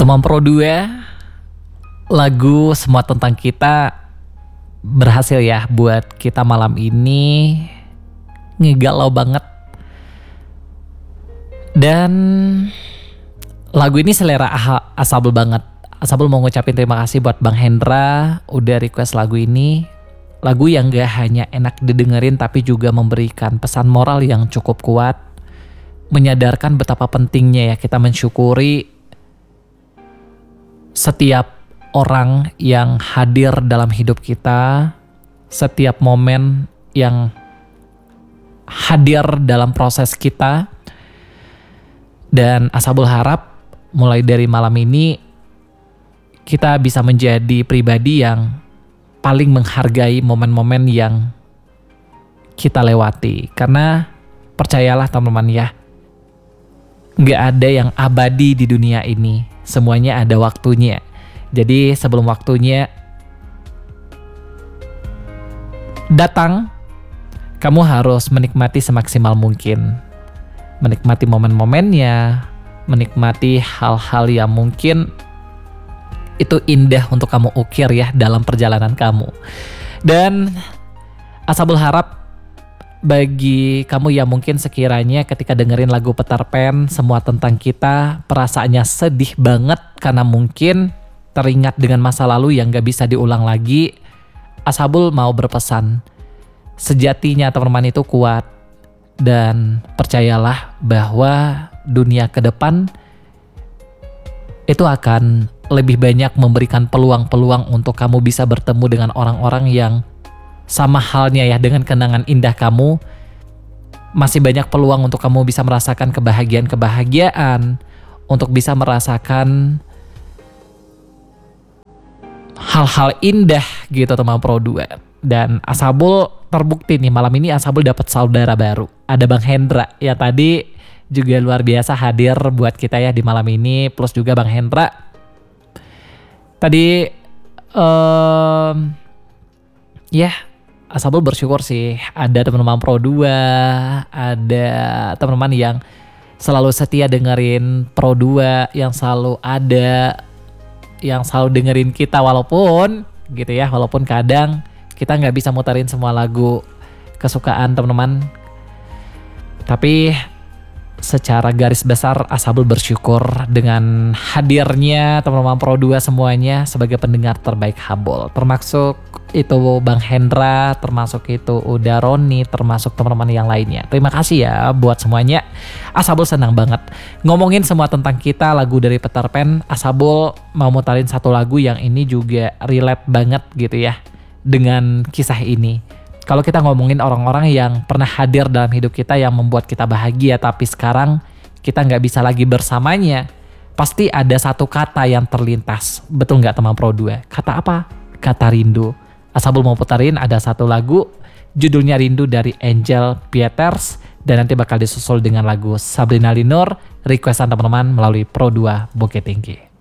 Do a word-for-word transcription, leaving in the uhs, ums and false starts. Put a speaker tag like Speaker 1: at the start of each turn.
Speaker 1: Teman Pro dua, lagu Semua Tentang Kita berhasil ya buat kita malam ini ngegalau banget. Dan lagu ini selera Asabel banget. Asabel mau ngucapin terima kasih buat Bang Hendra udah request lagu ini. Lagu yang gak hanya enak didengerin tapi juga memberikan pesan moral yang cukup kuat. Menyadarkan betapa pentingnya ya kita mensyukuri setiap orang yang hadir dalam hidup kita, setiap momen yang hadir dalam proses kita. Dan Asabel harap mulai dari malam ini kita bisa menjadi pribadi yang paling menghargai momen-momen yang kita lewati. Karena percayalah teman-teman ya, gak ada yang abadi di dunia ini. Semuanya ada waktunya. Jadi sebelum waktunya datang, kamu harus menikmati semaksimal mungkin. Menikmati momen-momennya, menikmati hal-hal yang mungkin itu indah untuk kamu ukir ya dalam perjalanan kamu. Dan Asabel harap bagi kamu yang mungkin sekiranya ketika dengerin lagu Peter Pan Semua Tentang Kita perasaannya sedih banget karena mungkin teringat dengan masa lalu yang gak bisa diulang lagi, Asabel mau berpesan, sejatinya teman-teman itu kuat. Dan percayalah bahwa dunia ke depan itu akan lebih banyak memberikan peluang-peluang untuk kamu bisa bertemu dengan orang-orang yang sama halnya ya dengan kenangan indah kamu. Masih banyak peluang untuk kamu bisa merasakan kebahagiaan-kebahagiaan, untuk bisa merasakan hal-hal indah gitu teman Pro dua. Dan Asabel terbukti nih malam ini Asabel dapat saudara baru. Ada Bang Hendra ya, tadi juga luar biasa hadir buat kita ya di malam ini. Plus juga Bang Hendra tadi um, ya Asabel bersyukur sih ada teman-teman Pro dua, ada teman-teman yang selalu setia dengerin Pro dua, yang selalu ada, yang selalu dengerin kita walaupun gitu ya, walaupun kadang kita nggak bisa muterin semua lagu kesukaan teman-teman. Tapi secara garis besar Asabel bersyukur dengan hadirnya teman-teman Pro dua semuanya sebagai pendengar terbaik Habol. Termasuk itu Bang Hendra, termasuk itu udah Roni, termasuk teman-teman yang lainnya. Terima kasih ya buat semuanya. Asabel senang banget. Ngomongin Semua Tentang Kita, lagu dari Peter Pan, Asabel mau muterin satu lagu yang ini juga relate banget gitu ya dengan kisah ini. Kalau kita ngomongin orang-orang yang pernah hadir dalam hidup kita yang membuat kita bahagia tapi sekarang kita nggak bisa lagi bersamanya, pasti ada satu kata yang terlintas. Betul nggak teman Pro dua? Kata apa? Kata rindu. Asabel mau putarin ada satu lagu judulnya Rindu dari Angel Pieters, dan nanti bakal disusul dengan lagu Sabrina Linur requestan teman-teman melalui Pro dua Bukit Tinggi.